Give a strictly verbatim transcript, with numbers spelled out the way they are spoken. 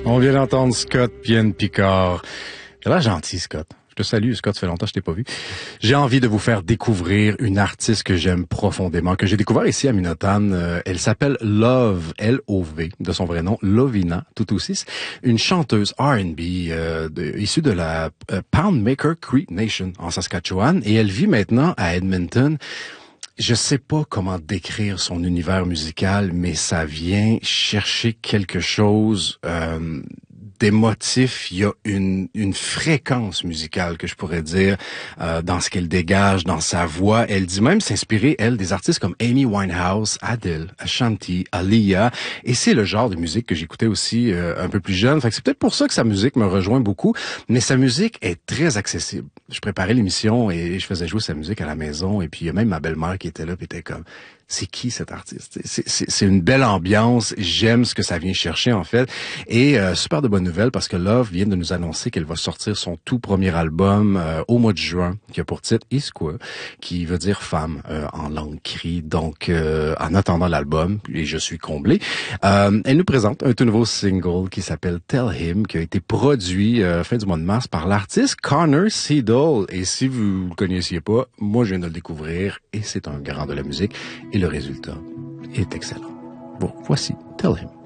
On vient d'entendre Scott Pienne-Picard. Il a l'air gentil, Scott. Je te salue, Scott, ça fait longtemps que je t'ai pas vu. J'ai envie de vous faire découvrir une artiste que j'aime profondément, que j'ai découvert ici à Minotan. Euh, elle s'appelle Love, L O V, de son vrai nom, Lovina, tout aussi. Une chanteuse R and B euh, de, issue de la euh, Poundmaker Cree Nation en Saskatchewan. Et elle vit maintenant à Edmonton. Je sais pas comment décrire son univers musical, mais ça vient chercher quelque chose euh, d'émotif. Il y a une, une fréquence musicale que je pourrais dire euh, dans ce qu'elle dégage, dans sa voix. Elle dit même s'inspirer, elle, des artistes comme Amy Winehouse, Adele, Ashanti, Aaliyah. Et c'est le genre de musique que j'écoutais aussi euh, un peu plus jeune. Fait que c'est peut-être pour ça que sa musique me rejoint beaucoup. Mais sa musique est très accessible. Je préparais l'émission et je faisais jouer sa musique à la maison. Et puis il y a même ma belle-mère qui était là et était comme... C'est qui cet artiste? C'est, c'est, c'est une belle ambiance. J'aime ce que ça vient chercher, en fait. Et euh, super de bonnes nouvelles parce que Love vient de nous annoncer qu'elle va sortir son tout premier album euh, au mois de juin, qui a pour titre Isqua, qui veut dire femme euh, en langue cri. Donc, euh, en attendant l'album, et je suis comblé, euh, elle nous présente un tout nouveau single qui s'appelle Tell Him, qui a été produit euh, fin du mois de mars par l'artiste Connor Seidel. Et si vous le connaissiez pas, moi, je viens de le découvrir et c'est un grand de la musique. Et le résultat est excellent. Bon, voici Tell Him.